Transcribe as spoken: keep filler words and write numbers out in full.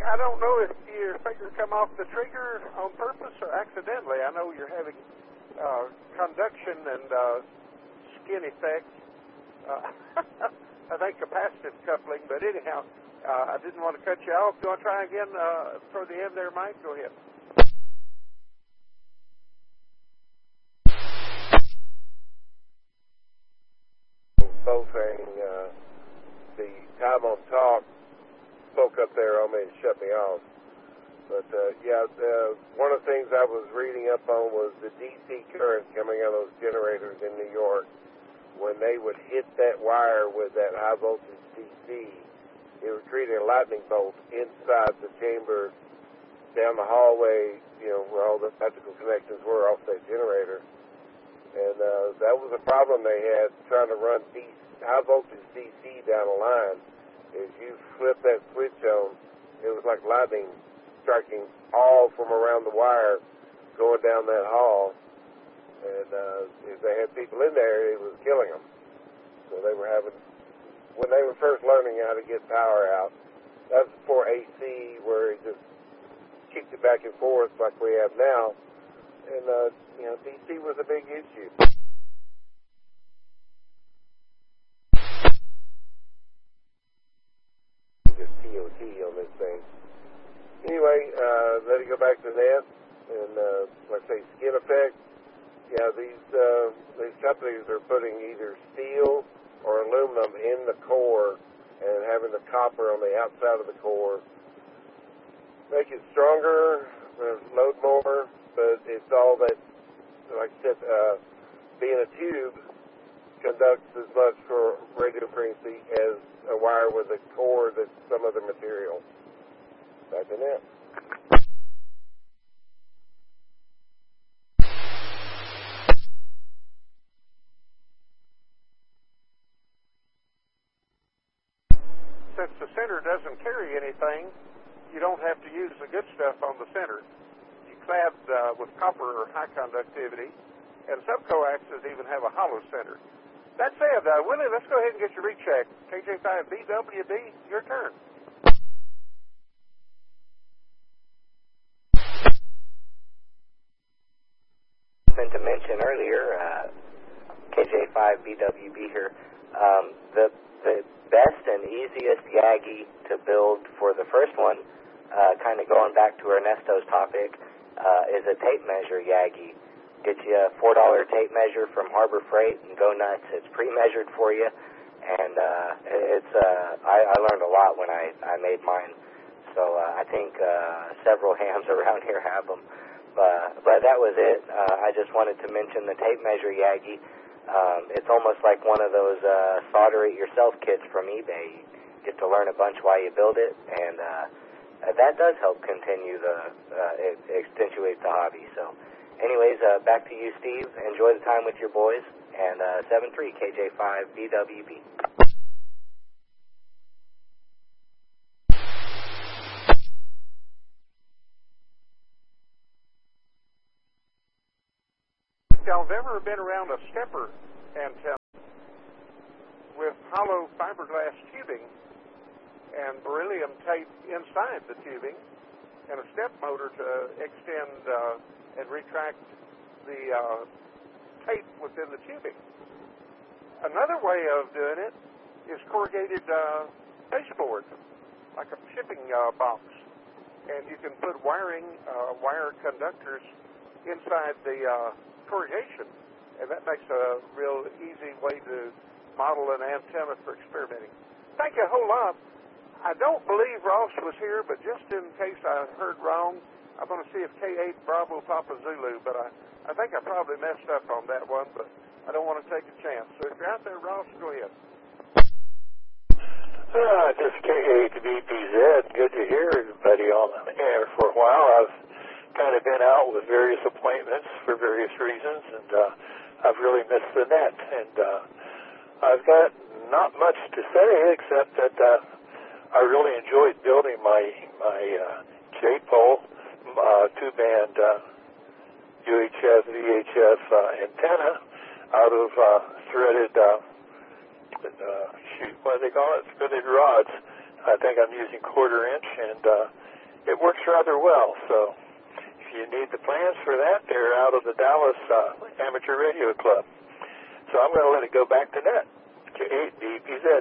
I don't know if your finger come off the trigger on purpose or accidentally. I know you're having uh, conduction and uh, skin effect. Uh, I think capacitive coupling, but anyhow, uh, I didn't want to cut you off. Do you want to try again uh, for the end there, Mike? Go ahead. Both saying uh, the time on talk spoke up there on me and shut me off. But uh, yeah, uh, one of the things I was reading up on was the D C current coming out of those generators in New York. When they would hit that wire with that high voltage D C, it would create a lightning bolt inside the chamber, down the hallway, you know, where all the electrical connections were off that generator. And uh, that was a problem they had trying to run D C, high voltage D C down a line. If you flip that switch on, it was like lightning striking all from around the wire going down that hall. And uh, if they had people in there, it was killing them. So they were having, when they were first learning how to get power out, that was before A C, where it just kicked it back and forth like we have now. And, uh, you know, D C was a big issue. Just T O T on this thing. Anyway, uh, let it go back to that. And, uh, like I say, skin effect. Yeah, these uh, these companies are putting either steel or aluminum in the core and having the copper on the outside of the core. Make it stronger, load more, but it's all that, like I said, uh, being a tube conducts as much for radio frequency as a wire with a core that's some other material. Back in that. Since the center doesn't carry anything, you don't have to use the good stuff on the center. You clad uh, with copper or high conductivity, and some coaxes even have a hollow center. That said, uh, Willie, let's go ahead and get your read check. K J five B W B, your turn. Meant to mention earlier, uh, K J five B W B here. Um, the the best and easiest Yagi to build for the first one, uh, kind of going back to Ernesto's topic, uh, is a tape measure Yagi. Get you a four dollar tape measure from Harbor Freight and go nuts. It's pre-measured for you, and uh, it's uh, I, I learned a lot when I, I made mine. So uh, I think uh, several hams around here have them. But, but that was it. Uh, I just wanted to mention the tape measure Yagi. Um, it's almost like one of those uh, solder-it-yourself kits from eBay. You get to learn a bunch while you build it, and uh, that does help continue the, uh, it accentuates the hobby. So, anyways, uh, back to you, Steve. Enjoy the time with your boys, and uh, seven three K J five B W B. Y'all have ever been around a stepper antenna with hollow fiberglass tubing and beryllium tape inside the tubing and a step motor to extend uh, and retract the uh, tape within the tubing? Another way of doing it is corrugated uh, baseboard, like a shipping uh, box, and you can put wiring, uh, wire conductors inside the uh, corrugation, and that makes a real easy way to model an antenna for experimenting. Thank you a whole lot. I don't believe Ross was here, but just in case I heard wrong, I'm going to see if K eight Bravo Papa Zulu, but I, I think I probably messed up on that one, but I don't want to take a chance. So if you're out there, Ross, go ahead. Uh, this is K eight B P Z. Good to hear everybody on the air for a while. I've kind of been out with various appointments for various reasons, and uh, I've really missed the net. And uh, I've got not much to say except that uh, I really enjoyed building my my uh, J-pole uh, two-band uh, U H F V H F uh, antenna out of uh, threaded, uh, uh, shoot, what do they call it? Threaded rods. I think I'm using quarter inch, and uh, it works rather well. So if you need the plans for that, they're out of the Dallas uh, Amateur Radio Club. So I'm going to let it go back to net, to eight D P Z.